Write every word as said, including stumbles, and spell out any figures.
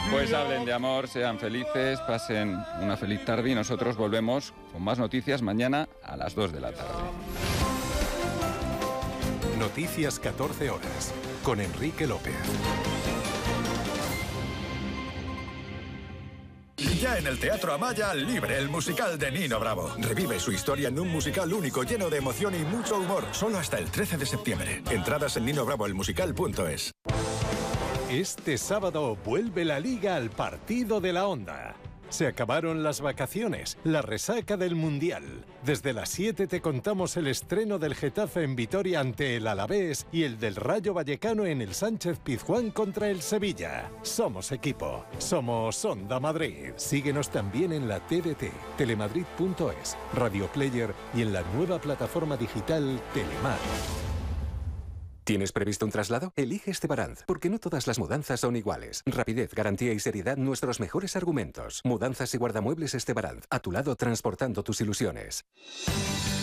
Pues hablen de amor, sean felices, pasen una feliz tarde y nosotros volvemos con más noticias mañana a las dos de la tarde. Noticias catorce horas, con Enrique López. Ya en el Teatro Amaya, Libre, el musical de Nino Bravo. Revive su historia en un musical único, lleno de emoción y mucho humor. Solo hasta el trece de septiembre. Entradas en nino bravo el musical punto es. Este sábado vuelve la Liga al partido de la Onda. Se acabaron las vacaciones, la resaca del Mundial. Desde las siete te contamos el estreno del Getafe en Vitoria ante el Alavés y el del Rayo Vallecano en el Sánchez Pizjuán contra el Sevilla. Somos equipo, somos Onda Madrid. Síguenos también en la T D T, telemadrid punto es, Radio Player y en la nueva plataforma digital Telemar. ¿Tienes previsto un traslado? Elige Estebaranz, porque no todas las mudanzas son iguales. Rapidez, garantía y seriedad, nuestros mejores argumentos. Mudanzas y guardamuebles Estebaranz, a tu lado transportando tus ilusiones.